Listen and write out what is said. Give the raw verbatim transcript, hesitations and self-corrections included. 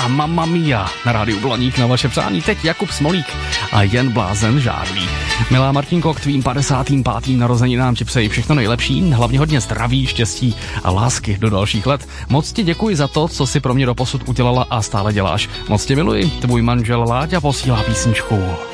a Mamma Mia na rádiu Blaník na vaše přání. Teď Jakub Smolík a Jen blázen žárlí. Milá Martinko, k tvým padesátým pátým narozeninám ti přeji všechno nejlepší, hlavně hodně zdraví, štěstí a lásky do dalších let. Moc ti děkuji za to, co si pro mě doposud udělala a stále děláš. Moc tě miluji, tvůj manžel Láďa posílá písničku.